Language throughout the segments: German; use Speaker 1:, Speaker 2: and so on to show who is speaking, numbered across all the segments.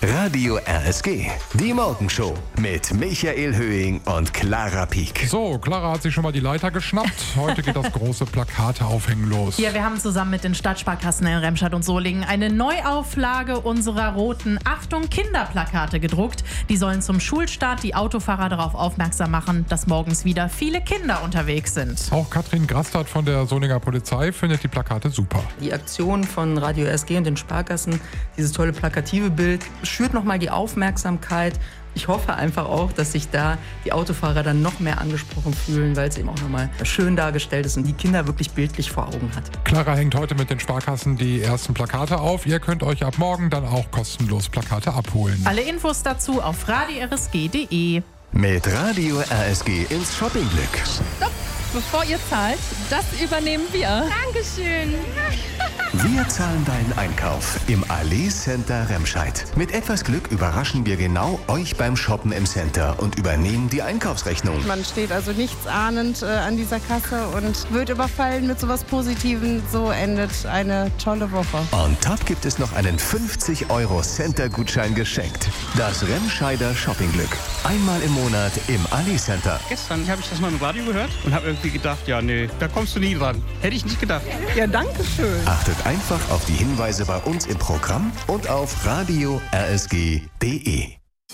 Speaker 1: Radio RSG, die Morgenshow mit Michael Höhing und Clara Pieck.
Speaker 2: So, Clara hat sich schon mal die Leiter geschnappt. Heute geht das große Plakate-Aufhängen los.
Speaker 3: Ja, wir haben zusammen mit den Stadtsparkassen in Remscheid und Solingen eine Neuauflage unserer roten Achtung Kinderplakate gedruckt. Die sollen zum Schulstart die Autofahrer darauf aufmerksam machen, dass morgens wieder viele Kinder unterwegs sind.
Speaker 2: Auch Katrin Grastert von der Solinger Polizei findet die Plakate super.
Speaker 4: Die Aktion von Radio RSG und den Sparkassen, dieses tolle plakative Bild, schürt nochmal die Aufmerksamkeit. Ich hoffe einfach auch, dass sich da die Autofahrer dann noch mehr angesprochen fühlen, weil es eben auch nochmal schön dargestellt ist und die Kinder wirklich bildlich vor Augen hat.
Speaker 2: Clara hängt heute mit den Sparkassen die ersten Plakate auf. Ihr könnt euch ab morgen dann auch kostenlos Plakate abholen.
Speaker 3: Alle Infos dazu auf radiorsg.de.
Speaker 1: Mit Radio RSG ins Shoppingglück.
Speaker 5: Stopp! Bevor ihr zahlt, das übernehmen wir.
Speaker 6: Dankeschön.
Speaker 1: Wir zahlen deinen Einkauf im Allee Center Remscheid. Mit etwas Glück überraschen wir genau euch beim Shoppen im Center und übernehmen die Einkaufsrechnung.
Speaker 6: Man steht also nichtsahnend an dieser Kasse und wird überfallen mit sowas Positivem. So endet eine tolle Woche.
Speaker 1: On top gibt es noch einen 50€ Center-Gutschein geschenkt. Das Remscheider Shoppingglück. Einmal im Monat im Allee Center.
Speaker 7: Gestern habe ich das mal im Radio gehört und habe irgendwie gedacht, ja nee, da kommst du nie dran. Hätte ich nicht gedacht.
Speaker 6: Ja, danke schön.
Speaker 1: Achtet einfach auf die Hinweise bei uns im Programm und auf radiorsg.de.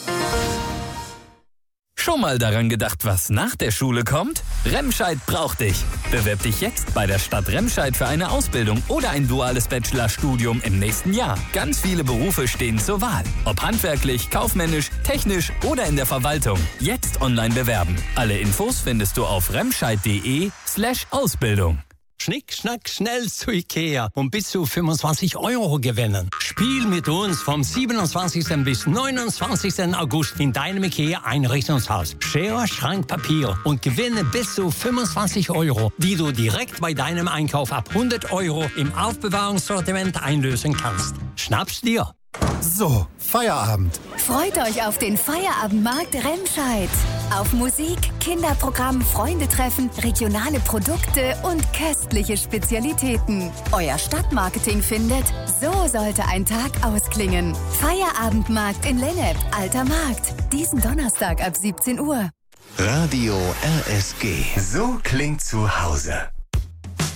Speaker 8: Schon mal daran gedacht, was nach der Schule kommt? Remscheid braucht dich. Bewirb dich jetzt bei der Stadt Remscheid für eine Ausbildung oder ein duales Bachelorstudium im nächsten Jahr. Ganz viele Berufe stehen zur Wahl. Ob handwerklich, kaufmännisch, technisch oder in der Verwaltung. Jetzt online bewerben. Alle Infos findest du auf remscheid.de/Ausbildung.
Speaker 9: Schnick, schnack, schnell zu Ikea und bis zu 25€ gewinnen. Spiel mit uns vom 27. bis 29. August in deinem Ikea-Einrichtungshaus. Schere, Schrank, Papier und gewinne bis zu 25€, die du direkt bei deinem Einkauf ab 100€ im Aufbewahrungssortiment einlösen kannst. Schnapp's dir!
Speaker 10: So, Feierabend.
Speaker 11: Freut euch auf den Feierabendmarkt Remscheid. Auf Musik, Kinderprogramm, Freundetreffen, regionale Produkte und köstliche Spezialitäten. Euer Stadtmarketing findet, so sollte ein Tag ausklingen. Feierabendmarkt in Lennep, Alter Markt. Diesen Donnerstag ab 17 Uhr.
Speaker 1: Radio RSG. So klingt zu Hause.